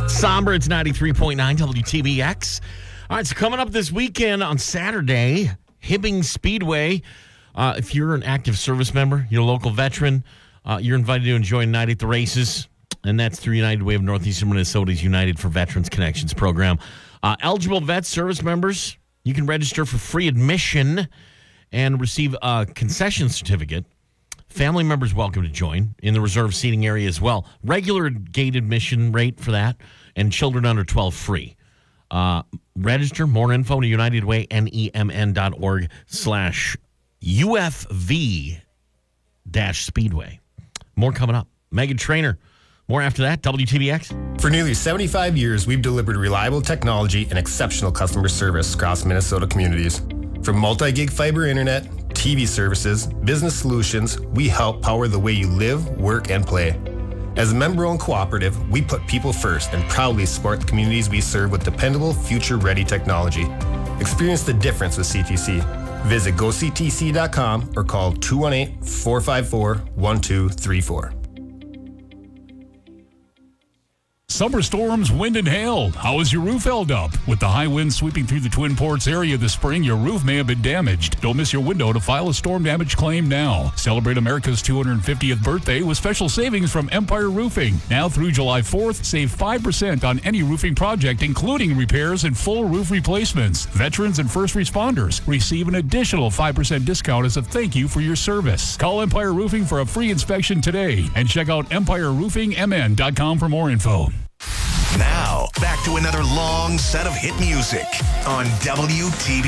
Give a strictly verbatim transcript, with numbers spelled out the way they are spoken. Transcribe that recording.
Somber, it's ninety-three point nine W T B X. All right, so coming up this weekend on Saturday, Hibbing Speedway. Uh, if you're an active service member, you're a local veteran, uh, you're invited to enjoy a night at the races, and that's through United Way of Northeastern Minnesota's United for Veterans Connections program. Uh, eligible vet service members, you can register for free admission and receive a concession certificate. Family members welcome to join in the reserved seating area as well. Regular gate admission rate for that, and children under twelve free. Uh, register, more info to United Way, N E M N dot org slash U F V dash Speedway. More coming up. Megan Trainer. More after that. W T B X. For nearly seventy-five years, we've delivered reliable technology and exceptional customer service across Minnesota communities. From multi-gig fiber internet, T V services, business solutions, we help power the way you live, work, and play. As a member-owned cooperative, we put people first and proudly support the communities we serve with dependable, future-ready technology. Experience the difference with C T C. Visit go c t c dot com or call two one eight, four five four, one two three four. Summer storms, wind, and hail. How is your roof held up? With the high winds sweeping through the Twin Ports area this spring, your roof may have been damaged. Don't miss your window to file a storm damage claim now. Celebrate America's two hundred fiftieth birthday with special savings from Empire Roofing. Now through July fourth, save five percent on any roofing project, including repairs and full roof replacements. Veterans and first responders receive an additional five percent discount as a thank you for your service. Call Empire Roofing for a free inspection today and check out empire roofing m n dot com for more info. Now, back to another long set of hit music on W T B